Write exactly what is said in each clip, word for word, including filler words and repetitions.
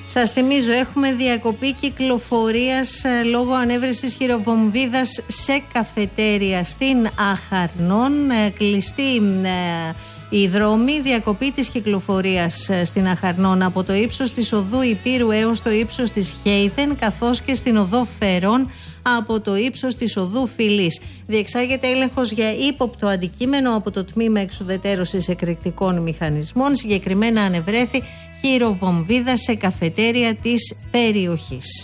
Σας θυμίζω, έχουμε διακοπή κυκλοφορίας λόγω ανέβρεσης χειροβομβίδας σε καφετέρια στην Αχαρνών. Κλειστή η δρόμη, διακοπή της κυκλοφορίας στην Αχαρνών από το ύψος της οδού Υπήρου έως το ύψος της Χέιθεν, καθώς και στην οδό Φερών από το ύψος της οδού Φυλής. Διεξάγεται έλεγχος για ύποπτο αντικείμενο από το τμήμα εξουδετέρωσης εκρηκτικών μηχανισμών. Συγκεκριμένα ανεβρέθη χειροβομβίδα σε καφετέρια της περιοχής.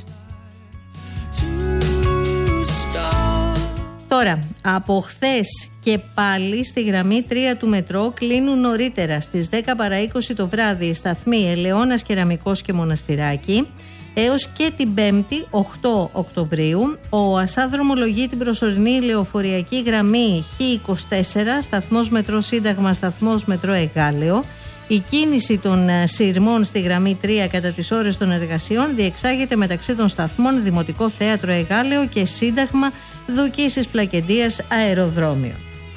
Τώρα, από χθες και πάλι στη γραμμή τρία του μετρό κλείνουν νωρίτερα στις δέκα παρά είκοσι το βράδυ οι σταθμοί Ελαιώνας, Κεραμικός και Μοναστηράκι. Έως και την Πέμπτη, οκτώ Οκτωβρίου, ο ΑΣΑ δρομολογεί την προσωρινή λεωφορειακή γραμμή Χ είκοσι τέσσερα, σταθμός μετρό Σύνταγμα, σταθμός μετρό Εγάλεο. Η κίνηση των σειρμών στη γραμμή τρία κατά τις ώρες των εργασιών διεξάγεται μεταξύ των σταθμών Δημοτικό Θέατρο Εγάλεο και Σύνταγμα, Δουκίσης Πλακεντίας Αεροδρόμιο.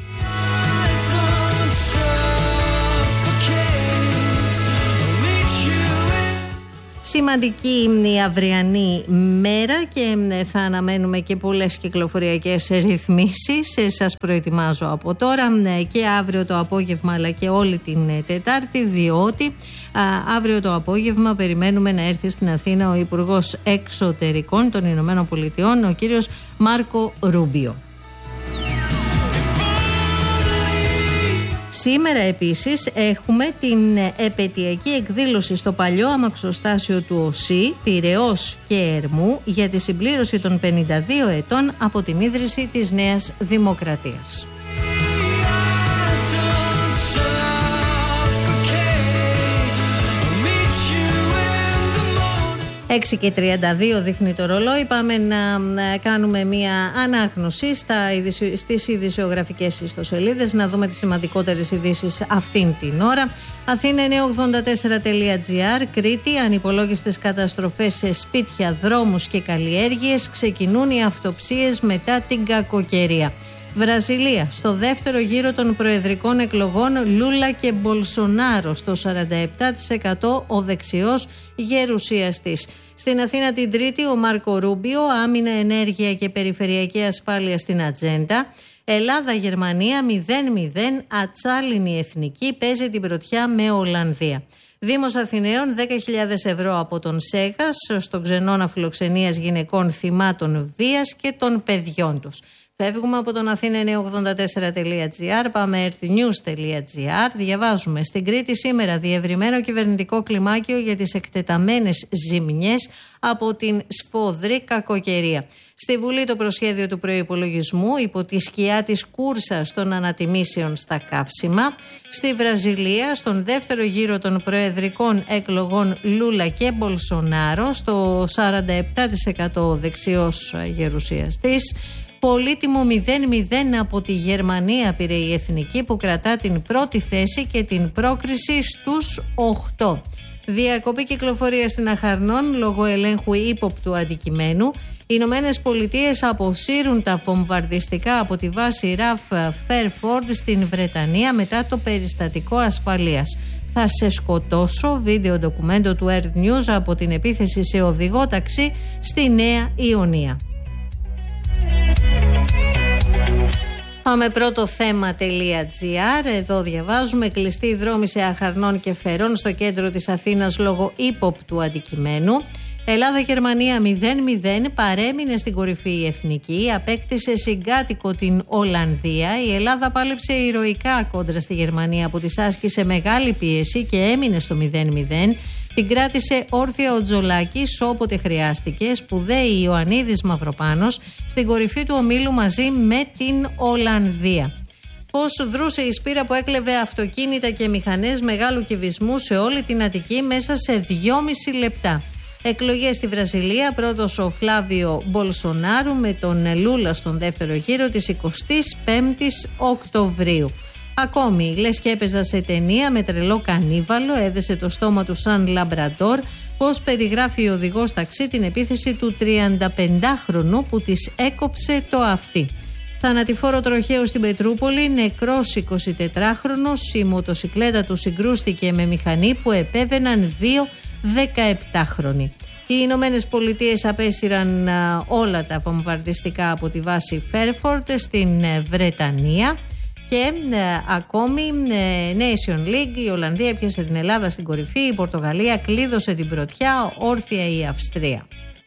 Σημαντική η αυριανή μέρα και θα αναμένουμε και πολλές κυκλοφοριακές ρυθμίσεις. Σας προετοιμάζω από τώρα και αύριο το απόγευμα αλλά και όλη την Τετάρτη, διότι α, αύριο το απόγευμα περιμένουμε να έρθει στην Αθήνα ο Υπουργός Εξωτερικών των Ηνωμένων Πολιτειών, ο κύριος Μάρκο Ρούμπιο. Σήμερα επίσης έχουμε την επαιτειακή εκδήλωση στο παλιό αμαξοστάσιο του ΟΣΥ, Πειραιώς και Ερμού, για τη συμπλήρωση των πενήντα δύο ετών από την ίδρυση της Νέας Δημοκρατίας. έξι και τριάντα δύο δείχνει το ρολόι. Πάμε να κάνουμε μια ανάγνωση στα, στις ειδησιογραφικές ιστοσελίδες, να δούμε τις σημαντικότερες ειδήσεις αυτήν την ώρα. Αθήνα εννιακόσια ογδόντα τέσσερα τελεία τζι άρ. Κρήτη, ανυπολόγιστες καταστροφές σε σπίτια, δρόμους και καλλιέργειες. Ξεκινούν οι αυτοψίες μετά την κακοκαιρία. Βραζιλία, στο δεύτερο γύρο των προεδρικών εκλογών, Λούλα και Μπολσονάρο, στο σαράντα επτά τοις εκατό ο δεξιός γερουσιαστής. Στην Αθήνα την Τρίτη, ο Μάρκο Ρούμπιο, άμυνα, ενέργεια και περιφερειακή ασφάλεια στην ατζέντα. Ελλάδα-Γερμανία μηδέν μηδέν, ατσάλινη εθνική, παίζει την πρωτιά με Ολλανδία. Δήμος Αθηναίων, δέκα χιλιάδες ευρώ από τον ΣΕΓΑΣ στον ξενώνα φιλοξενίας γυναικών θυμάτων βίας και των παιδιών τους. Φεύγουμε από τον Αθήνα εννιακόσια ογδόντα τέσσερα τελεία τζι άρ, πάμε earthnews τελεία τζι άρ. Διαβάζουμε στην Κρήτη σήμερα διευρυμένο κυβερνητικό κλιμάκιο για τις εκτεταμένες ζημιές από την σφοδρή κακοκαιρία. Στη Βουλή το προσχέδιο του προϋπολογισμού υπό τη σκιά της κούρσας των ανατιμήσεων στα καύσιμα. Στη Βραζιλία, στον δεύτερο γύρο των προεδρικών εκλογών, Λούλα και Μπολσονάρο, στο σαράντα επτά τοις εκατό ο δεξιός γερουσιαστής. Πολύτιμο μηδέν μηδέν από τη Γερμανία πήρε η εθνική, που κρατά την πρώτη θέση και την πρόκριση στους οκτώ. Διακοπή κυκλοφορία στην Αχαρνών λόγω ελέγχου ύποπτου αντικειμένου. Οι Ηνωμένες Πολιτείες αποσύρουν τα βομβαρδιστικά από τη βάση Ραφ Φέρφορντ στην Βρετανία μετά το περιστατικό ασφαλείας. Θα σε σκοτώσω, βίντεο ντοκουμέντο του earthnews από την επίθεση σε οδηγό ταξί στη Νέα Ιωνία. Πάμε πρώτο θέμα.gr. Εδώ διαβάζουμε: κλειστή δρόμη σε Αχαρνών και Φερών στο κέντρο της Αθήνας λόγω ύποπτου αντικειμένου. Ελλάδα-Γερμανία μηδέν μηδέν, παρέμεινε στην κορυφή η εθνική, απέκτησε συγκάτοικο την Ολλανδία. Η Ελλάδα πάλεψε ηρωικά κόντρα στη Γερμανία που της άσκησε μεγάλη πίεση και έμεινε στο μηδέν μηδέν. Την κράτησε όρθια ο Τζολάκης όποτε χρειάστηκε. Σπουδαίη Ιωαννίδης Μαυροπάνος στην κορυφή του ομίλου μαζί με την Ολλανδία. Πώς δρούσε η Σπύρα που έκλεβε αυτοκίνητα και μηχανές μεγάλου κυβισμού σε όλη την Αττική μέσα σε δυόμιση λεπτά. Εκλογές στη Βραζιλία, πρώτος ο Φλάβιο Μπολσονάρου με τον Λούλα στον δεύτερο γύρο της εικοστής πέμπτης Οκτωβρίου. Ακόμη, λες και έπαιζα σε ταινία με τρελό κανίβαλο, έδεσε το στόμα του σαν λαμπραντόρ, πώς περιγράφει ο οδηγός ταξί την επίθεση του τριανταπεντάχρονου που της έκοψε το αυτί. Θανατηφόρο τροχαίο στην Πετρούπολη, νεκρός εικοσιτετράχρονος, η μοτοσικλέτα του συγκρούστηκε με μηχανή που επέβαιναν δύο δεκαεπτάχρονη. Οι Ηνωμένες Πολιτείες απέσυραν όλα τα βομβαρδιστικά από τη βάση Φέρφορντ στην Βρετανία. Και ε, ακόμη ε, Nation League, η Ολλανδία έπιασε την Ελλάδα στην κορυφή, η Πορτογαλία κλείδωσε την πρωτιά, όρθια η Αυστρία.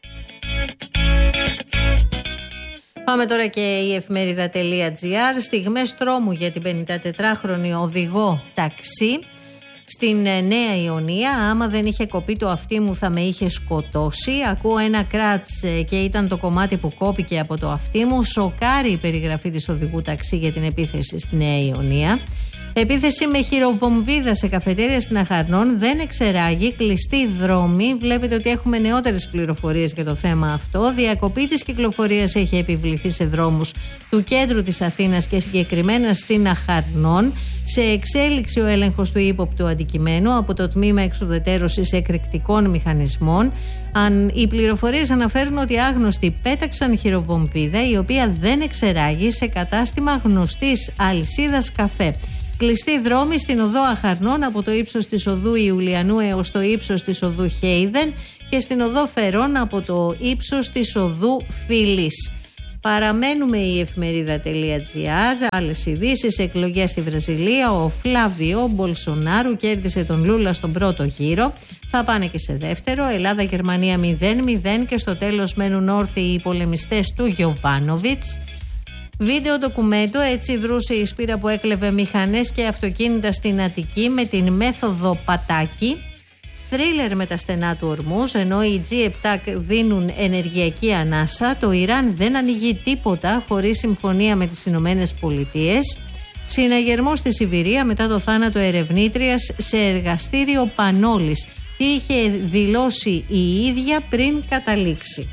Πάμε τώρα και η εφημερίδα.gr. Στιγμές τρόμου για την πενηντατετράχρονη οδηγό ταξί στην Νέα Ιωνία. Άμα δεν είχε κοπεί το αυτί μου θα με είχε σκοτώσει. Ακούω ένα κράτς και ήταν το κομμάτι που κόπηκε από το αυτί μου. Σοκάρει η περιγραφή της οδηγού ταξί για την επίθεση στη Νέα Ιωνία. Επίθεση με χειροβομβίδα σε καφετέρια στην Αχαρνών δεν εξεράγει, κλειστή δρόμη. Βλέπετε ότι έχουμε νεότερες πληροφορίες για το θέμα αυτό. Διακοπή της κυκλοφορίας έχει επιβληθεί σε δρόμους του κέντρου της Αθήνας και συγκεκριμένα στην Αχαρνών. Σε εξέλιξη ο έλεγχος του ύποπτου αντικειμένου από το τμήμα εξουδετερώσης εκρηκτικών μηχανισμών. Αν οι πληροφορίες αναφέρουν ότι άγνωστοι πέταξαν χειροβομβίδα η οποία δεν εξεράγει σε κατάστημα γνωστής αλυσίδας καφέ. Κλειστή δρόμη στην οδό Αχαρνών από το ύψος της οδού Ιουλιανού έως το ύψος της οδού Χέιδεν και στην οδό Φερών από το ύψος της οδού Φιλής. Παραμένουμε η εφημερίδα.gr. Άλλες ειδήσεις, εκλογές στη Βραζιλία. Ο Φλάβιο Μπολσονάρου κέρδισε τον Λούλα στον πρώτο γύρο. Θα πάνε και σε δεύτερο. Ελλάδα-Γερμανία μηδέν μηδέν και στο τέλος μένουν όρθιοι οι πολεμιστές του Γιοβάνοβιτς. Βίντεο ντοκουμέντο, έτσι δρούσε η σπήρα που έκλεβε μηχανές και αυτοκίνητα στην Αττική με την μέθοδο πατάκι. Θρίλερ με τα στενά του Ορμούς, ενώ οι τζι επτά δίνουν ενεργειακή ανάσα, το Ιράν δεν ανοίγει τίποτα χωρίς συμφωνία με τις Ηνωμένες Πολιτείες. Συναγερμό στη Σιβηρία μετά το θάνατο ερευνήτριας σε εργαστήριο Πανόλης. Τι είχε δηλώσει η ίδια πριν καταλήξει.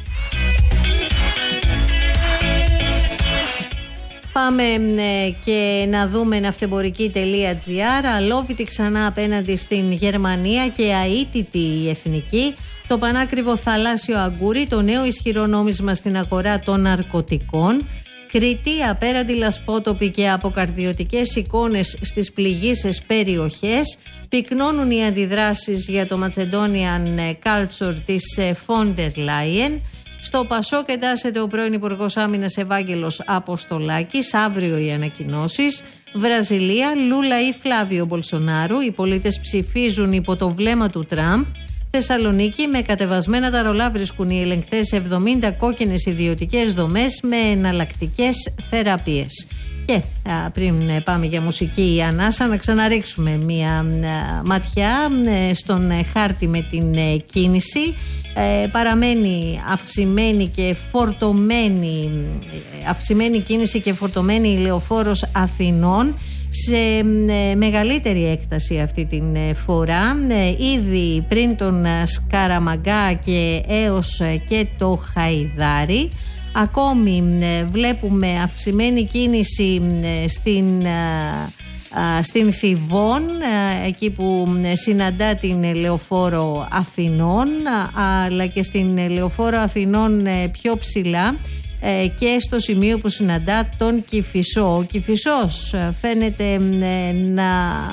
Πάμε και να δούμε ναυτεμπορική.gr. Αλόβητη ξανά απέναντι στην Γερμανία και αίτητη η εθνική. Το πανάκριβο θαλάσσιο αγκούρι, το νέο ισχυρό νόμισμα στην αγορά των ναρκωτικών. Κριτή απέραντη λασπότοπη και αποκαρδιωτικές εικόνες στις πληγείσες περιοχές. Πυκνώνουν οι αντιδράσεις για το Macedonian Culture της Φόντερ Λάιεν. Στο Πασόκ εντάσσεται ο πρώην Υπουργός Άμυνας Ευάγγελος Αποστολάκης. Αύριο οι ανακοινώσεις. Βραζιλία, Λούλα ή Φλάβιο Μπολσονάρου. Οι πολίτες ψηφίζουν υπό το βλέμμα του Τραμπ. Θεσσαλονίκη, με κατεβασμένα τα ρολά βρίσκουν οι ελεγκτές εβδομήντα κόκκινες ιδιωτικές δομές με εναλλακτικές θεραπείες. Και α, πριν πάμε για μουσική ανάσα, να ξαναρίξουμε μία α, ματιά α, στον α, χάρτη με την α, κίνηση. Ε, παραμένει αυξημένη και φορτωμένη αυξημένη κίνηση και φορτωμένη η λεωφόρος Αθηνών σε ε, μεγαλύτερη έκταση αυτή την ε, φορά, ε, ήδη πριν τον ε, Σκαραμαγκά και έως ε, και το Χαϊδάρι. Ακόμη ε, βλέπουμε αυξημένη κίνηση ε, στην ε, στην Θηβών, εκεί που συναντά την λεωφόρο Αθηνών, αλλά και στην λεωφόρο Αθηνών πιο ψηλά και στο σημείο που συναντά τον Κηφισό. Ο Κηφισός φαίνεται να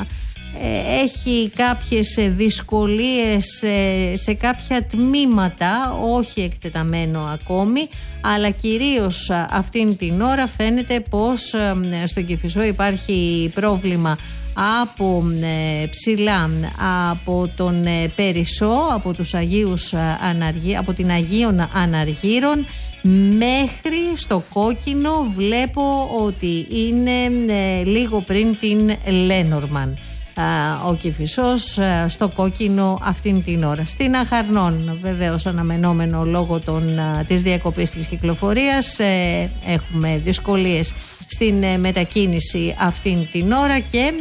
έχει κάποιες δυσκολίες σε κάποια τμήματα, όχι εκτεταμένο ακόμη, αλλά κυρίως αυτήν την ώρα φαίνεται πως στον Κηφισό υπάρχει πρόβλημα από ψηλά, από τον Περισσό, από, τους Αγίους, από την Αγίων Αναργύρων μέχρι στο κόκκινο. Βλέπω ότι είναι λίγο πριν την Λένορμαν ο Κηφισός στο κόκκινο αυτήν την ώρα. Στην Αχαρνών βεβαίως αναμενόμενο λόγω των, της διακοπής της κυκλοφορίας, ε, έχουμε δυσκολίες στην ε, μετακίνηση αυτήν την ώρα και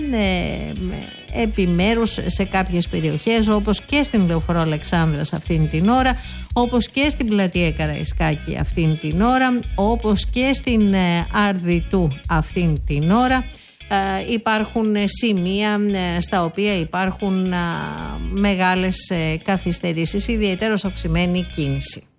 ε, επιμέρους σε κάποιες περιοχές, όπως και στην Λεωφορώ Αλεξάνδρας αυτήν την ώρα, όπως και στην πλατεία Καραϊσκάκη αυτήν την ώρα, όπως και στην ε, Αρδιτού αυτήν την ώρα. Uh, υπάρχουν σημεία uh, στα οποία υπάρχουν uh, μεγάλες uh, καθυστερήσεις, ιδιαιτέρως αυξημένη κίνηση.